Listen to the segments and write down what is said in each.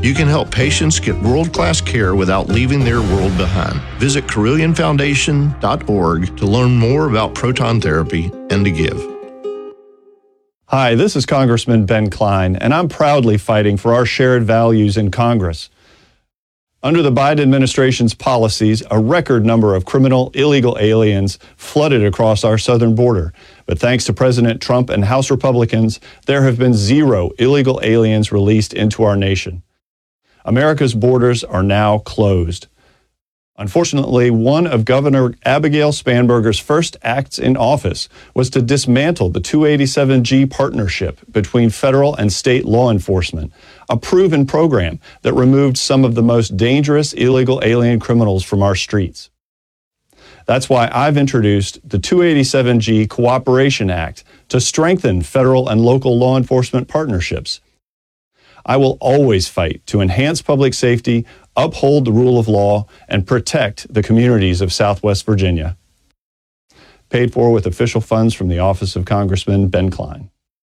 You can help patients get world-class care without leaving their world behind. Visit CarillionFoundation.org to learn more about proton therapy and to give. Hi, this is Congressman Ben Cline, and I'm proudly fighting for our shared values in Congress. Under the Biden administration's policies, a record number of criminal illegal aliens flooded across our southern border. But thanks to President Trump and House Republicans, there have been 0 illegal aliens released into our nation. America's borders are now closed. Unfortunately, one of Governor Abigail Spanberger's first acts in office was to dismantle the 287G partnership between federal and state law enforcement, a proven program that removed some of the most dangerous illegal alien criminals from our streets. That's why I've introduced the 287G Cooperation Act to strengthen federal and local law enforcement partnerships. I will always fight to enhance public safety, uphold the rule of law, and protect the communities of Southwest Virginia. Paid for with official funds from the Office of Congressman Ben Cline.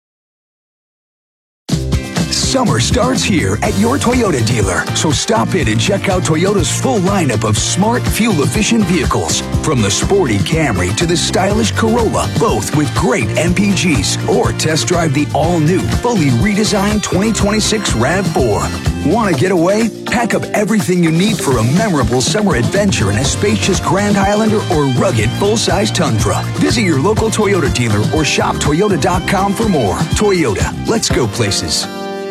Summer starts here at your Toyota dealer, so stop in and check out Toyota's full lineup of smart, fuel-efficient vehicles. From the sporty Camry to the stylish Corolla, both with great MPGs. Or test drive the all-new, fully redesigned 2026 RAV4. Want to get away? Pack up everything you need for a memorable summer adventure in a spacious Grand Highlander or rugged full-size Tundra. Visit your local Toyota dealer or shop Toyota.com for more. Toyota, let's go places.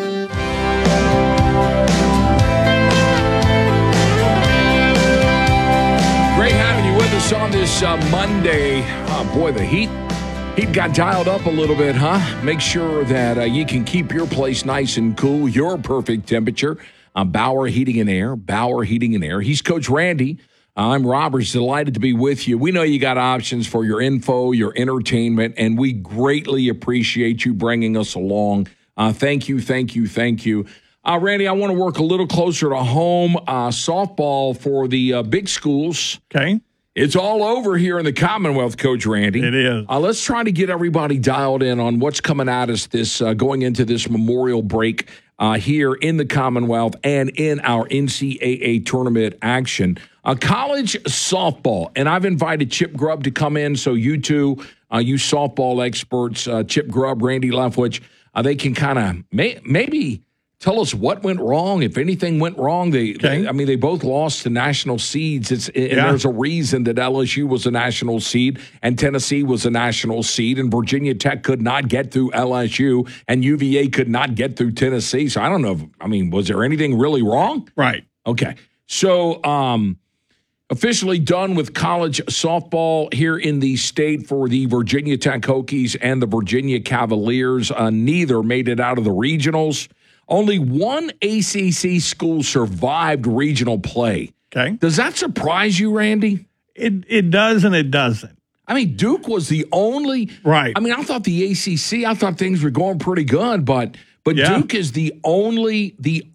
Great having you with us on this Monday. Oh, boy, the heat got dialed up a little bit, huh? Make sure that you can keep your place nice and cool, your perfect temperature. Bauer Heating and Air, Bauer Heating and Air. He's Coach Randy. I'm Roberts, delighted to be with you. We know you got options for your info, your entertainment, and we greatly appreciate you bringing us along. Thank you. Randy, I want to work a little closer to home. Softball for the big schools. Okay. It's all over here in the Commonwealth, Coach Randy. It is. Let's try to get everybody dialed in on what's coming at us this going into this Memorial break here in the Commonwealth and in our NCAA tournament action. College softball, and I've invited Chip Grubb to come in, so you two, you softball experts, Chip Grubb, Randy Leftwich, they can kind of maybe tell us what went wrong, if anything went wrong. They both lost to national seeds. And there's a reason that LSU was a national seed and Tennessee was a national seed, and Virginia Tech could not get through LSU and UVA could not get through Tennessee. So I don't know. Was there anything really wrong? Right. Okay. So officially done with college softball here in the state for the Virginia Tech Hokies and the Virginia Cavaliers. Neither made it out of the regionals. Only one ACC school survived regional play. Okay. Does that surprise you, Randy? It does and it doesn't. Duke was the only. Right. I thought the ACC, I thought things were going pretty good, but Duke is the only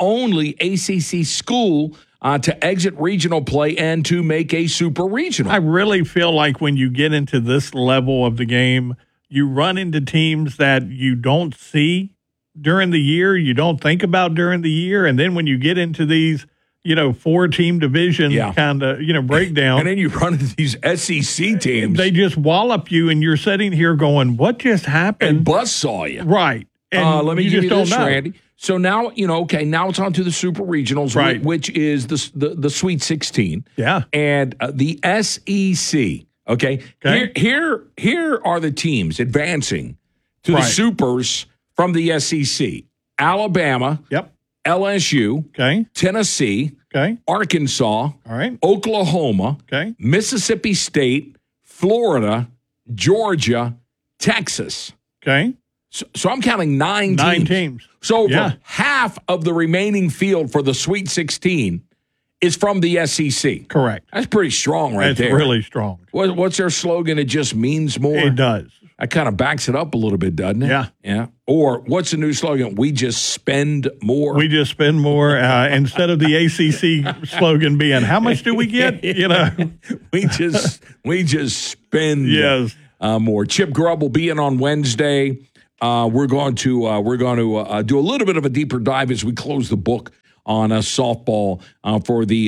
ACC school to exit regional play and to make a super regional. I really feel like when you get into this level of the game, you run into teams that you don't see during the year, you don't think about during the year, and then when you get into these, 4-team division kind of, breakdown. And then you run into these SEC teams. They just wallop you, and you're sitting here going, what just happened? And buzzsaw you. Right. And let me give you this, Randy. So now, now it's on to the super regionals, right, which is the Sweet 16. Yeah. And the SEC. Okay. Here are the teams advancing to the supers from the SEC. Alabama. Yep. LSU. Okay. Tennessee. Okay. Arkansas. All right. Oklahoma. Okay. Mississippi State. Florida. Georgia. Texas. Okay. So I'm counting 9 teams. So half of the remaining field for the Sweet 16 is from the SEC. Correct. That's pretty strong there. That's really strong. What's their slogan? It just means more. It does. That kind of backs it up a little bit, doesn't it? Yeah. Yeah. Or what's the new slogan? We just spend more. We just spend more instead of the ACC slogan being, how much do we get? we just spend more. Chip Grubb will be in on Wednesday. We're going to do a little bit of a deeper dive as we close the book on softball for the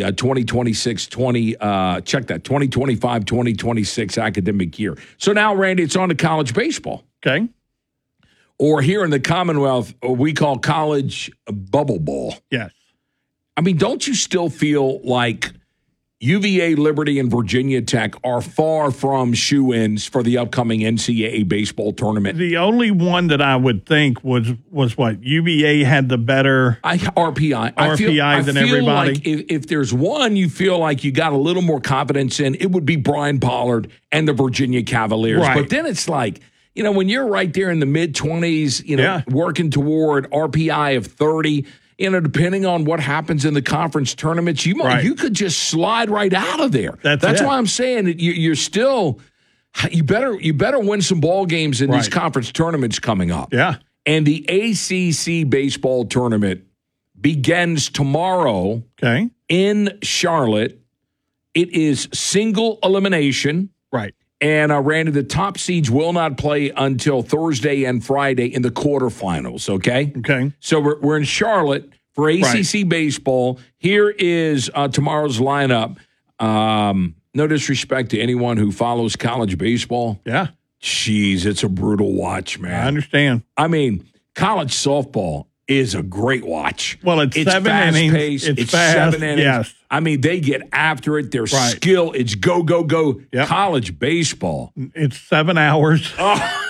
2025-2026 academic year. So now, Randy, it's on to college baseball. Okay. Or here in the Commonwealth, we call college bubble ball. Yes. I mean, don't you still feel like UVA, Liberty, and Virginia Tech are far from shoe-ins for the upcoming NCAA baseball tournament? The only one that I would think was what? UVA had the better RPI than everybody. Like if there's one you feel like you got a little more confidence in, it would be Brian Pollard and the Virginia Cavaliers. Right. But then it's like, when you're right there in the mid-20s, working toward RPI of 30, depending on what happens in the conference tournaments, you could just slide right out of there. That's why I'm saying that you're still you better win some ball games in these conference tournaments coming up. Yeah. And the ACC baseball tournament begins tomorrow. Okay. In Charlotte. It is single elimination. Right. And Randy, the top seeds will not play until Thursday and Friday in the quarterfinals, okay? Okay. So we're in Charlotte for ACC baseball. Here is tomorrow's lineup. No disrespect to anyone who follows college baseball. Yeah. Jeez, it's a brutal watch, man. I understand. I mean, college softball is a great watch. Well, it's 7 innings. Fast-paced. It's fast. 7 innings. Yes. I mean, they get after it. Their skill, it's go, go, go. Yep. College baseball. It's 7 hours. Oh,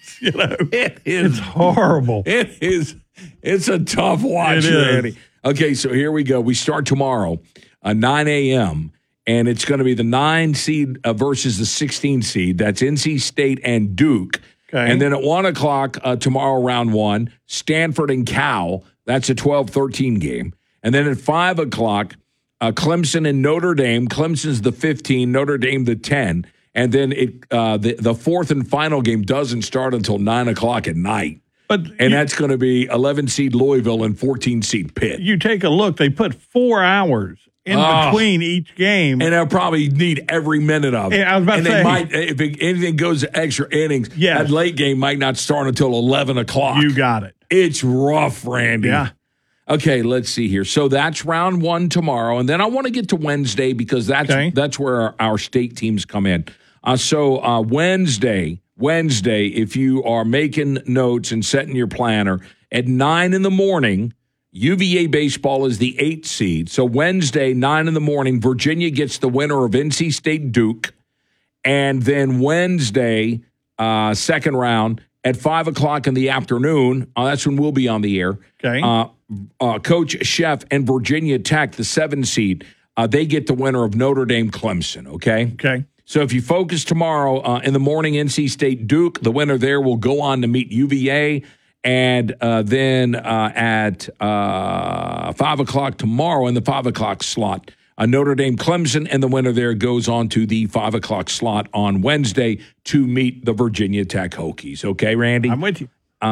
It's horrible. It's a tough watch, Randy. Okay, so here we go. We start tomorrow, 9 a.m., and it's going to be the 9 seed versus the 16 seed. That's NC State and Duke. Okay. And then at 1 o'clock tomorrow, round 1, Stanford and Cal. That's a 12-13 game. And then at 5 o'clock, Clemson and Notre Dame. Clemson's the 15, Notre Dame the 10. And then the fourth and final game doesn't start until 9 o'clock at night. That's going to be 11-seed Louisville and 14-seed Pitt. You take a look. They put 4 hours in between each game. And they'll probably need every minute of it. Yeah, I was about to say. They might, if anything goes to extra innings, that late game might not start until 11 o'clock. You got it. It's rough, Randy. Yeah. Okay, let's see here. So that's round 1 tomorrow. And then I want to get to Wednesday because that's where our state teams come in. So Wednesday, if you are making notes and setting your planner, at 9 in the morning, UVA baseball is the 8th seed. So Wednesday, 9 in the morning, Virginia gets the winner of NC State Duke. And then Wednesday, second round, at 5 o'clock in the afternoon, that's when we'll be on the air. Okay. Coach Sheff and Virginia Tech, the 7 seed, they get the winner of Notre Dame Clemson, okay? Okay. So if you focus tomorrow in the morning, NC State Duke, the winner there will go on to meet UVA. And then at 5 o'clock tomorrow in the 5 o'clock slot, Notre Dame Clemson, and the winner there goes on to the 5 o'clock slot on Wednesday to meet the Virginia Tech Hokies. Okay, Randy? I'm with you.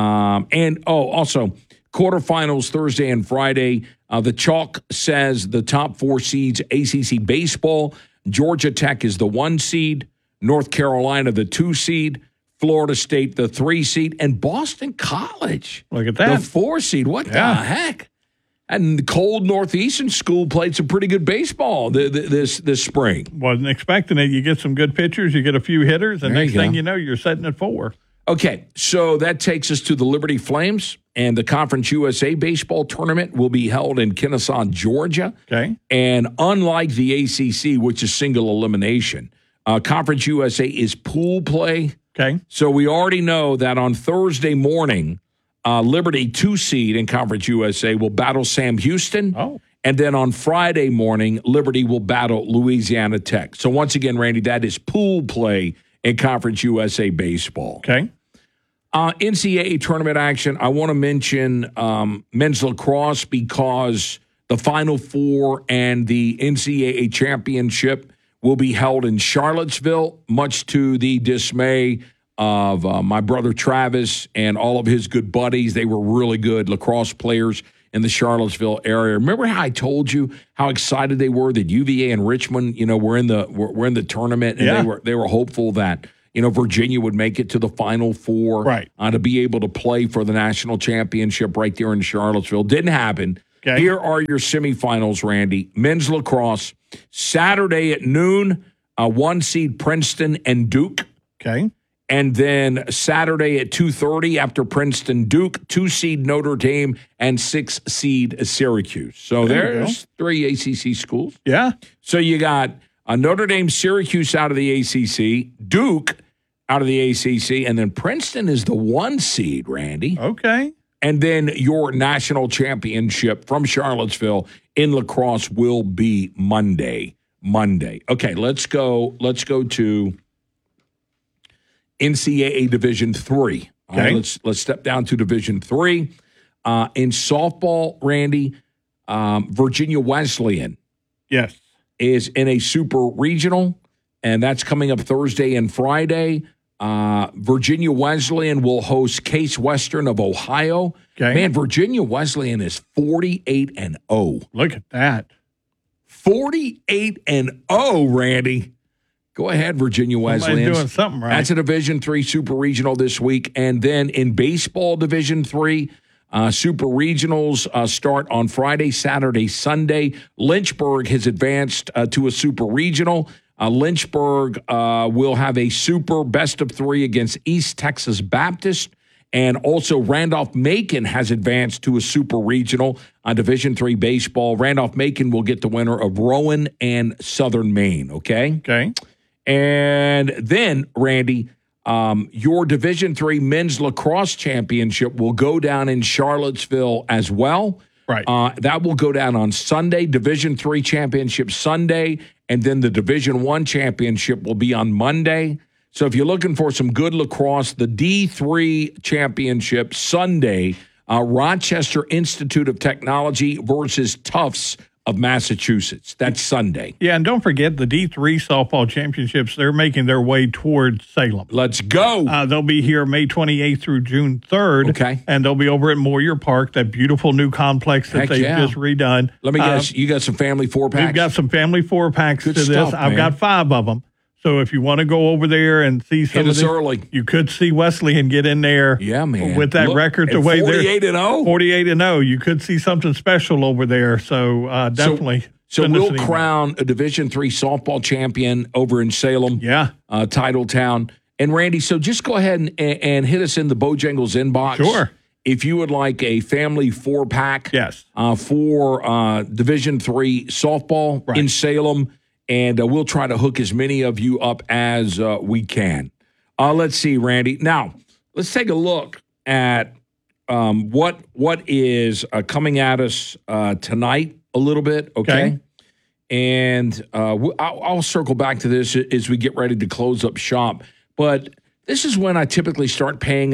Also, quarterfinals Thursday and Friday. The Chalk says the top 4 seeds, ACC baseball. Georgia Tech is the 1 seed. North Carolina, the 2 seed. Florida State, the 3 seed, and Boston College. Look at that. The 4 seed. What the heck? And the cold Northeastern school played some pretty good baseball this spring. Wasn't expecting it. You get some good pitchers, you get a few hitters, and next thing you know, you're setting at 4. Okay, so that takes us to the Liberty Flames, and the Conference USA baseball tournament will be held in Kennesaw, Georgia. Okay. And unlike the ACC, which is single elimination, Conference USA is pool play. Okay. So we already know that on Thursday morning, Liberty, 2 seed in Conference USA, will battle Sam Houston. Oh. And then on Friday morning, Liberty will battle Louisiana Tech. So once again, Randy, that is pool play in Conference USA baseball. Okay. NCAA tournament action, I want to mention men's lacrosse because the Final Four and the NCAA championship will be held in Charlottesville, much to the dismay of my brother Travis and all of his good buddies. They were really good lacrosse players in the Charlottesville area. Remember how I told you how excited they were that UVA and Richmond, were in the tournament, and they were hopeful that Virginia would make it to the Final Four, right? To be able to play for the national championship right there in Charlottesville. Didn't happen. Okay. Here are your semifinals, Randy. Men's lacrosse, Saturday at noon, 1 seed Princeton and Duke. Okay. And then Saturday at 2:30 after Princeton Duke, 2 seed Notre Dame and 6 seed Syracuse. So there's 3 ACC schools. Yeah. So you got Notre Dame, Syracuse out of the ACC, Duke out of the ACC, and then Princeton is the 1 seed, Randy. Okay. And then your national championship from Charlottesville in lacrosse will be Monday. Okay, let's go to NCAA Division III. Okay. All right, let's step down to Division III. In softball, Randy, Virginia Wesleyan Yes. is in a super regional, and that's coming up Thursday and Friday. Virginia Wesleyan will host Case Western of Ohio. Okay. Man, Virginia Wesleyan is 48-0. Look at that. 48-0, Randy. Go ahead, Virginia Wesleyan. Somebody's doing something right. That's a Division III Super Regional this week. And then in baseball Division III, Super Regionals start on Friday, Saturday, Sunday. Lynchburg has advanced to a Super Regional. Lynchburg will have a Super Best of 3 against East Texas Baptist. And also Randolph-Macon has advanced to a Super Regional on Division III baseball. Randolph-Macon will get the winner of Rowan and Southern Maine, okay? Okay. And then, Randy, your Division III men's lacrosse championship will go down in Charlottesville as well. Right. That will go down on Sunday, Division III championship Sunday, and then the Division I championship will be on Monday. So if you're looking for some good lacrosse, the D3 championship Sunday, Rochester Institute of Technology versus Tufts of Massachusetts. That's Sunday. Yeah, and don't forget the D3 softball championships, they're making their way towards Salem. Let's go. They'll be here May 28th through June 3rd. Okay. And they'll be over at Moyer Park, that beautiful new complex that Heck they've yeah. just redone. Let me guess, you got some family 4-packs? We've got some family 4-packs Good to stuff, this. I've man. got 5 of them. So if you want to go over there and see some Hit of us this, early. you could see Wesleyan get in there. Yeah, man. With that Look, record the at way they're 48-0. 48-0. You could see something special over there. So definitely. So send us we'll an email. crown a Division III softball champion over in Salem, Yeah. Titletown. And Randy, so just go ahead and hit us in the Bojangles inbox. Sure. If you would like a family 4-pack Yes. for Division III softball Right. in Salem, and we'll try to hook as many of you up as we can. Let's see, Randy. Now, let's take a look at what is coming at us tonight a little bit, okay? And I'll circle back to this as we get ready to close up shop. But this is when I typically start paying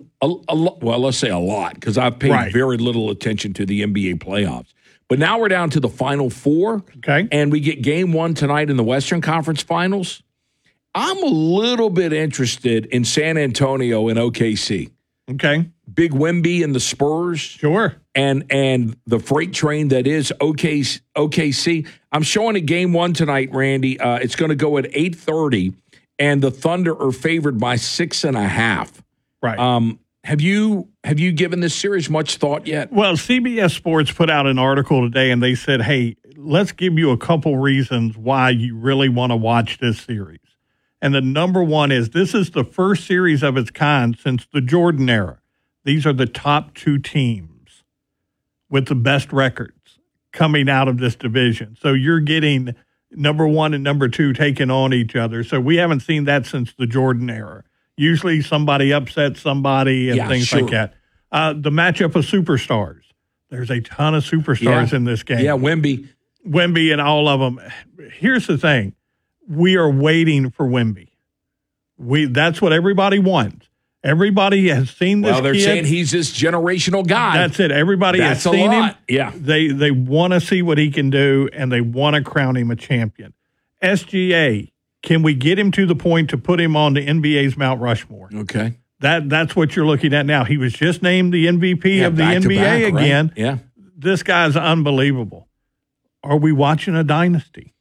let's say a lot, because I've paid Right. very little attention to the NBA playoffs. But now we're down to the Final Four, Okay. and we get Game 1 tonight in the Western Conference Finals. I'm a little bit interested in San Antonio and OKC. Okay. Big Wemby and the Spurs Sure. and the freight train that is OKC. I'm showing a Game 1 tonight, Randy. It's going to go at 8:30, and the Thunder are favored by 6.5. Right. Have you given this series much thought yet? Well, CBS Sports put out an article today, and they said, hey, let's give you a couple reasons why you really want to watch this series. And the number one is this is the first series of its kind since the Jordan era. These are the top 2 teams with the best records coming out of this division. So you're getting number 1 and number 2 taking on each other. So we haven't seen that since the Jordan era. Usually somebody upsets somebody and things sure. like that. The matchup of superstars. There's a ton of superstars in this game. Yeah, Wemby. Wemby and all of them. Here's the thing. We are waiting for Wemby. That's what everybody wants. Everybody has seen this Well, they're kid. saying he's this generational guy. That's it. Everybody That's has a seen lot. him. Yeah. They want to see what he can do, and they want to crown him a champion. SGA, can we get him to the point to put him on the NBA's Mount Rushmore? Okay. That's what you're looking at now. He was just named the MVP of the back to NBA back, right? again. Yeah. This guy's unbelievable. Are we watching a dynasty?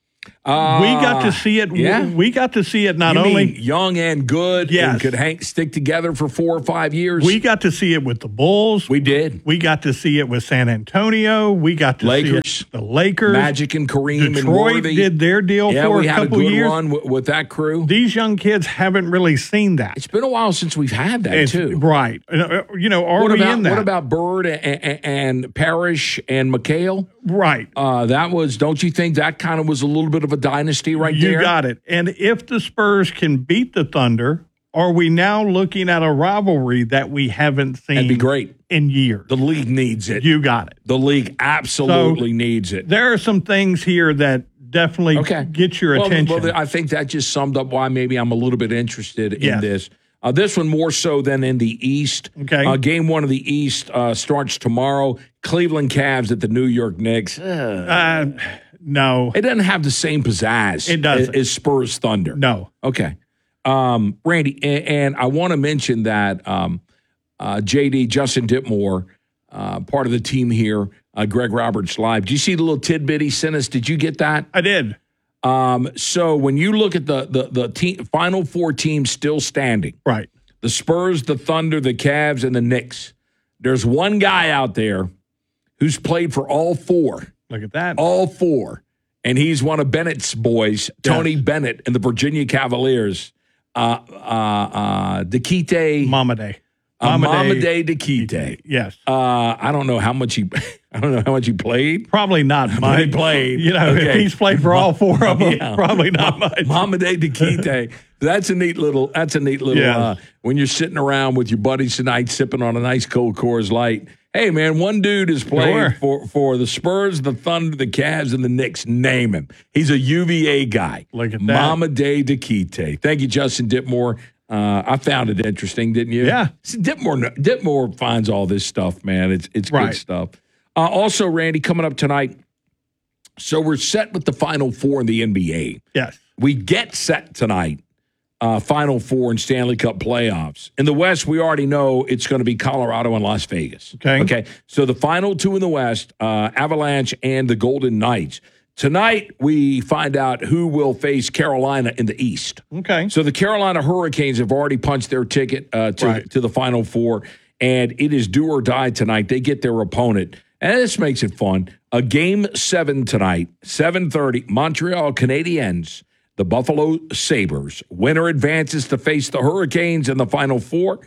We got to see it. Yeah. We got to see it not You only mean young and good and Yes. could stick together for 4 or 5 years? we got to see it with the Bulls. We did. We got to see it with San Antonio. We got to Lakers. see it the Lakers. Magic and Kareem and Detroit Worthy. did their deal Yeah, for we a had a couple good years. run with that crew. These young kids haven't really seen that. It's been a while since we've had that, It's- too. Right. You know, are What we about, in that? what about Bird and Parrish and McHale? right. That was, don't you think that kind of was a little bit of a dynasty right You there? got it. And if the Spurs can beat the Thunder, are we now looking at a rivalry that we haven't seen That'd be great. in years? The league needs it. You got it. The league absolutely needs it. There are some things here that definitely get your attention. Well, I think that just summed up why maybe I'm a little bit interested in Yes. this. This one more so than in the East. Okay. Game 1 of the East starts tomorrow. Cleveland Cavs at the New York Knicks. No. It doesn't have the same pizzazz It doesn't. as Spurs Thunder. No. Okay. Randy, and I want to mention that JD, Justin Ditmore, part of the team here, Greg Roberts Live. Did you see the little tidbit he sent us? Did you get that? I did. So when you look at the final 4 teams still standing, Right. the Spurs, the Thunder, the Cavs, and the Knicks, there's one guy out there who's played for all 4. Look at that. All 4. And he's one of Bennett's boys, Tony Bennett and the Virginia Cavaliers. Diakite. Mamade. Mamade Diakite. Yes. I don't know how much he played. Probably not much. he played. You know, Okay. if he's played for all 4 of them, Yeah. probably not much. Mamade Diakite. That's a neat little Yes. when you're sitting around with your buddies tonight sipping on a nice cold Coors Light. Hey man, one dude has played for the Spurs, the Thunder, the Cavs, and the Knicks. Name him. He's a UVA guy. Look at that. Mamade Diakite. Thank you, Justin Ditmore. I found it interesting, didn't you? Yeah. See, Ditmore finds all this stuff, man. It's Right. good stuff. Also, Randy, coming up tonight. So we're set with the Final Four in the NBA. Yes. We get set tonight, Final Four and Stanley Cup playoffs. In the West, we already know it's going to be Colorado and Las Vegas. Okay. So the final 2 in the West, Avalanche and the Golden Knights. Tonight, we find out who will face Carolina in the East. Okay. So the Carolina Hurricanes have already punched their ticket to the Final Four, and it is do or die tonight. They get their opponent, and this makes it fun. A Game 7 tonight, 7:30, Montreal Canadiens, the Buffalo Sabres. Winner advances to face the Hurricanes in the Final Four.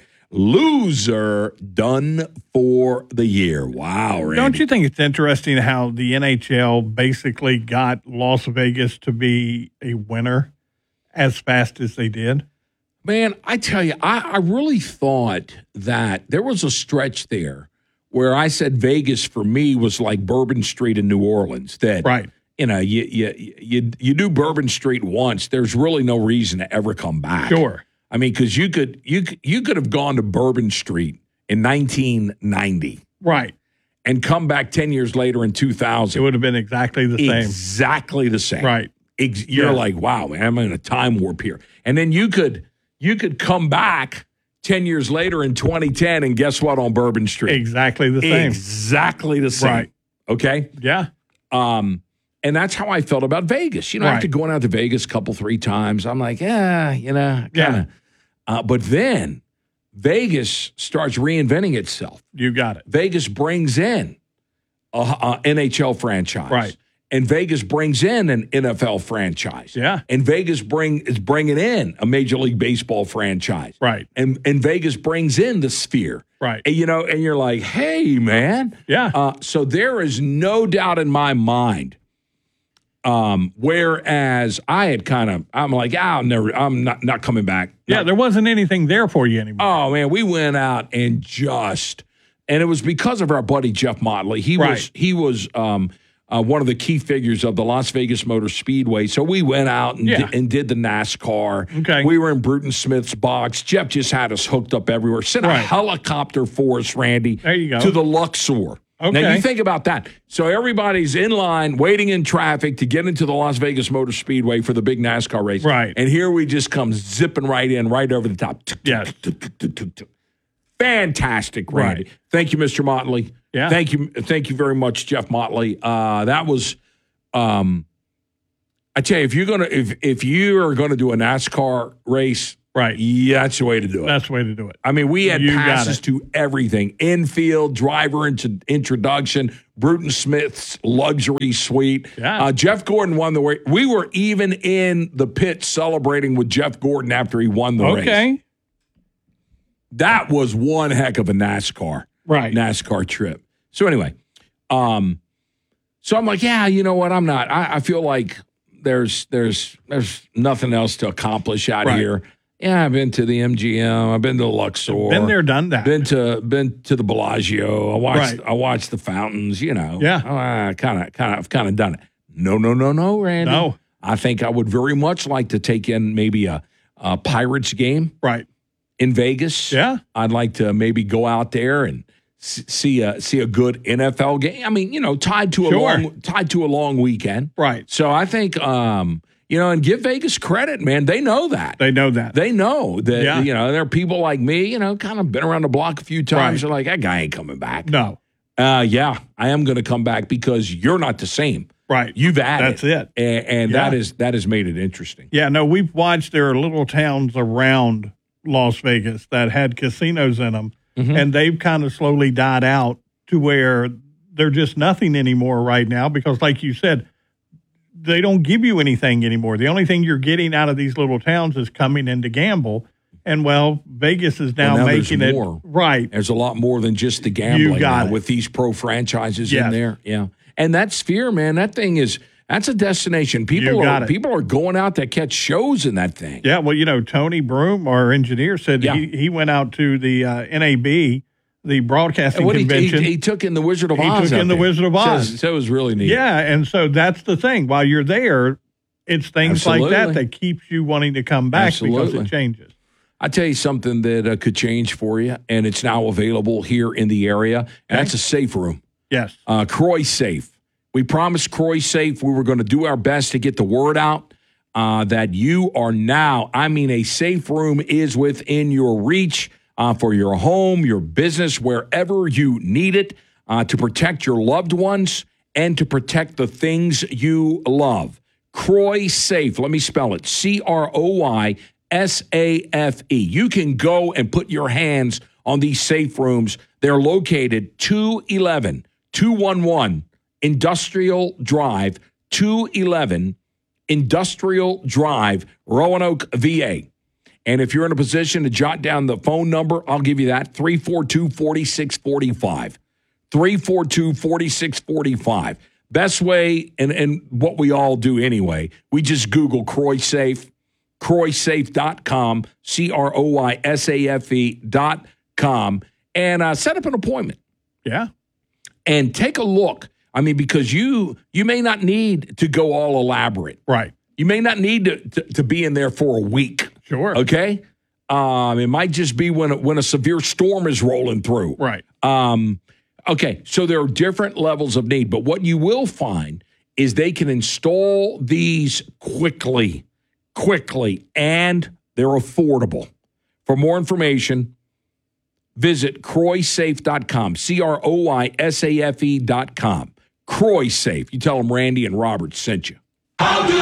Loser done for the year. Wow, Randy. Don't you think it's interesting how the NHL basically got Las Vegas to be a winner as fast as they did? Man, I tell you, I really thought that there was a stretch there where I said Vegas for me was like Bourbon Street in New Orleans. That Right. you know, you do Bourbon Street once, there's really no reason to ever come back. Sure. I mean, because you could have gone to Bourbon Street in 1990 Right. and come back 10 years later in It 2000. would have been exactly the same. Exactly the same. Right. You're Yes. like, wow, man, I'm in a time warp here. And then you could come back 10 years later in 2010 and guess what on Bourbon Street? Exactly the same. Exactly the same. Right. Okay? Yeah. And that's how I felt about Vegas. You know, after Right. going out to Vegas a couple, 3 times, I'm like, kind of. But then Vegas starts reinventing itself. You got it. Vegas brings in a NHL franchise. Right. And Vegas brings in an NFL franchise. Yeah. And Vegas is bringing in a Major League Baseball franchise. Right. And Vegas brings in the Sphere. Right. And, and you're like, hey, man. Yeah. So there is no doubt in my mind. Whereas I had I'm like, I'm not coming back. Yeah, there wasn't anything there for you anymore. Oh man, we went out and it was because of our buddy Jeff Motley. He was one of the key figures of the Las Vegas Motor Speedway. So we went out and did the NASCAR. Okay. We were in Bruton Smith's box. Jeff just had us hooked up everywhere. Sent a helicopter for us, Randy. There you go. To the Luxor. Okay. Now, you think about that. So everybody's in line, waiting in traffic to get into the Las Vegas Motor Speedway for the big NASCAR race. Right. And here we just come zipping right in, right over the top. Yes. Fantastic, Randy. Right. Thank you, Mr. Motley. Yeah. Thank you very much, Jeff Motley. That was, I I tell you, if you are gonna do a NASCAR race, Right. yeah, that's the way to do it. That's the way to do it. I mean, we had You got passes it. to everything: infield, driver introduction, Bruton Smith's luxury suite. Yeah. Jeff Gordon won the race. We were even in the pit celebrating with Jeff Gordon after he won the race. Okay. That was one heck of a NASCAR trip. So anyway, so I'm like, yeah, you know what? I'm not. I feel like there's nothing else to accomplish out Right. here. Yeah, I've been to the MGM. I've been to Luxor. Been there, done that. Been to the Bellagio. Right. I watched the fountains. You know. Yeah. Kind of done it. No, Randy. No. I think I would very much like to take in maybe a Pirates game Right. in Vegas. Yeah. I'd like to maybe go out there and see a good NFL game. I mean, you know, tied to a long weekend. Right. So I think you know, and give Vegas credit, man. They know that. They know that. They know that, Yeah. you know, there are people like me, you know, kind of been around the block a few times. Right. They're like, that guy ain't coming back. No. Yeah, I am going to come back because you're not the same. Right. You've added. That's it. And Yeah. that has made it interesting. Yeah, no, we've watched there are little towns around Las Vegas that had casinos in them, and they've kind of slowly died out to where they're just nothing anymore right now because, like you said, they don't give you anything anymore. The only thing you're getting out of these little towns is coming in to gamble. And, well, Vegas is now, Well, now there's making it more. right. There's a lot more than just the gambling You got now it. with these pro franchises Yes. in there. Yeah. And that Sphere, man, that's a destination. People are going out to catch shows in that thing. Yeah, well, you know, Tony Broom, our engineer, said Yeah. he went out to the NAB, the broadcasting And what convention. he took in the Wizard of Oz. He took out in the there. Wizard of Oz. So it was really neat. Yeah, and so that's the thing. While you're there, it's things like Absolutely. that that keeps you wanting to come back because Absolutely. it changes. I tell you something that could change for you, and it's now available here in the area, and that's a safe room. Yes. Croy Safe. We promised Croy Safe we were going to do our best to get the word out that you are now, I mean, a safe room is within your reach for your home, your business, wherever you need it to protect your loved ones and to protect the things you love. Croy Safe. Let me spell it. CROYSAFE. You can go and put your hands on these safe rooms. They're located 211 Industrial Drive, 211 Industrial Drive, Roanoke, VA. And if you're in a position to jot down the phone number, I'll give you that, 342-4645. 342-4645. Best way, and what we all do anyway, we just Google Croy Safe, CroySafe.com, CroySafe.com, and set up an appointment. Yeah. And take a look. I mean, because you may not need to go all elaborate. Right. You may not need to be in there for a week. Sure. Okay? It might just be when a severe storm is rolling through. Right. Okay, so there are different levels of need, but what you will find is they can install these quickly, and they're affordable. For more information, visit CroySafe.com, CroySafe.com. Croy Safe. You tell them Randy and Robert sent you.